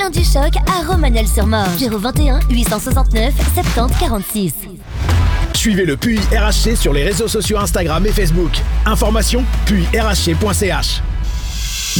Du choc à Romagnol-sur-Morge. 021 869 70 46. Suivez le PUI RHC sur les réseaux sociaux Instagram et Facebook. Information PUIRHC.ch.